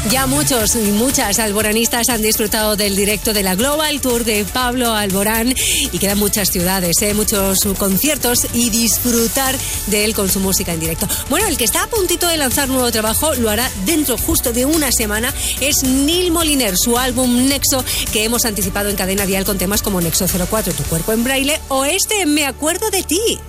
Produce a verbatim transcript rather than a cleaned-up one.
Ya muchos y muchas alboranistas han disfrutado del directo de la Global Tour de Pablo Alborán y quedan muchas ciudades, ¿eh? muchos conciertos y disfrutar de él con su música en directo. Bueno, el que está a puntito de lanzar nuevo trabajo lo hará dentro justo de una semana es Neil Moliner, su álbum Nexo, que hemos anticipado en Cadena Dial con temas como Nexo cero cuatro, Tu cuerpo en braille o este Me acuerdo de ti.